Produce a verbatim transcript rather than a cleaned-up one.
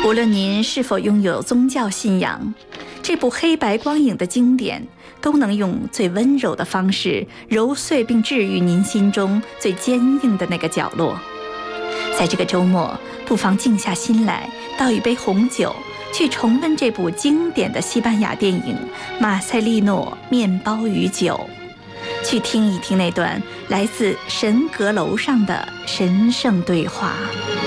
无论您是否拥有宗教信仰，这部黑白光影的经典都能用最温柔的方式揉碎并治愈您心中最坚硬的那个角落。在这个周末，不妨静下心来，倒一杯红酒，去重温这部经典的西班牙电影《马塞利诺面包与酒》，去听一听那段来自神阁楼上的神圣对话。